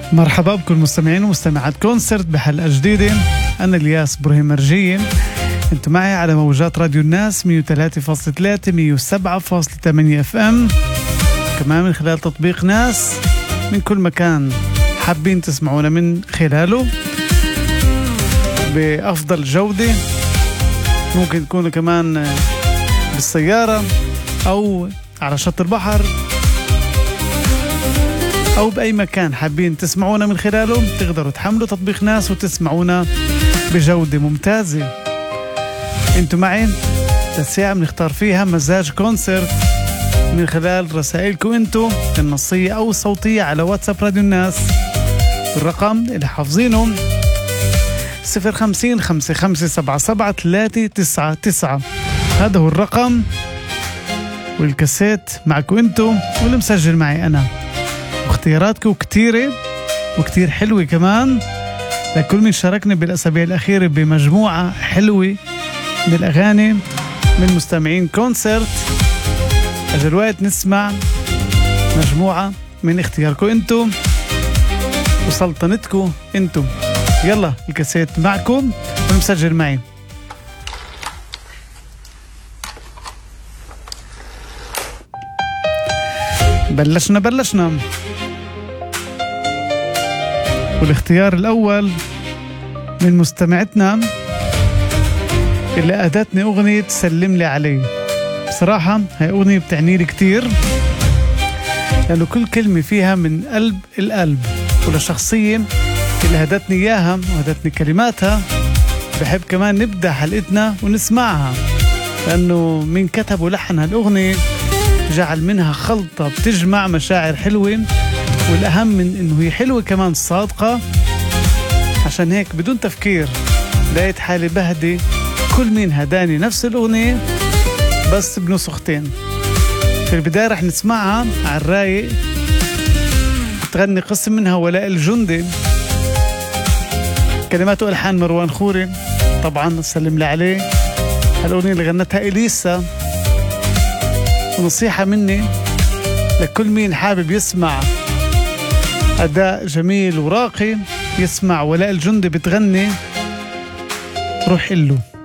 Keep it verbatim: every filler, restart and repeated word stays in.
مرحبا بكل مستمعين ومستمعات كونسرت بحلقة جديدة. أنا الياس إبراهيم مرجية، أنتم معي على موجات راديو الناس مية وثلاثة فاصلة ثلاثة مية وسبعة فاصلة ثمانية اف ام، كمان من خلال تطبيق ناس من كل مكان حابين تسمعونا من خلاله بأفضل جودة. ممكن تكونوا كمان بالسيارة أو على شط البحر أو بأي مكان حابين تسمعونا من خلاله، تقدروا تحملوا تطبيق ناس وتسمعونا بجودة ممتازة. انتوا معي تساعة بنختار فيها مزاج كونسرت من خلال رسائلكم انتوا النصية أو الصوتية على واتساب راديو الناس بالرقم اللي حافظينه صفر خمسين خمسة خمسة سبعة سبعة ثلاثة تسعة تسعة. هذا هو الرقم، والكاسيت معكم انتوا واللي مسجل معي أنا، واختياراتكم كتيرة وكتير حلوة كمان لكل من شاركني بالأسابيع الأخيرة بمجموعة حلوة من الأغاني من مستمعين كونسرت. أجل وقت نسمع مجموعة من اختياركم انتو وسلطنتكم انتو. يلا الكاسيت معكم والمسجل معي. بلشنا بلشنا والاختيار الأول من مستمعتنا اللي أهدتني أغنية سلم لي علي. بصراحة هاي أغنية بتعني لي كتير، لأنه كل كلمة فيها من قلب القلب، ولشخصية اللي هدتني إياها وهدتني كلماتها بحب كمان نبدأ حلقتنا ونسمعها، لأنه من كتب ولحن هالأغنية جعل منها خلطة بتجمع مشاعر حلوة، والأهم من إنه هي حلوة كمان صادقة. عشان هيك بدون تفكير لقيت حالي بهدي كل مين هداني نفس الأغنية بس بنسختين. في البداية رح نسمعها على الرايق، تغني قسم منها ولاء الجندي، كلمات وألحان مروان خوري، طبعا سلم لي عليه. هالأغنية اللي غنتها إليسا. ونصيحة مني لكل مين حابب يسمع أداء جميل وراقي، يسمع ولاء الجندي بتغني، روح إله.